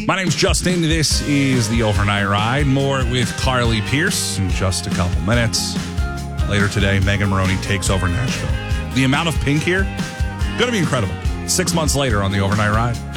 My name's Justin. This is the Overnight Ride. More with Carly Pierce in just a couple minutes. Later today, Megan Moroney takes over Nashville. The amount of pink here, going to be incredible. 6 months later on the Overnight Ride.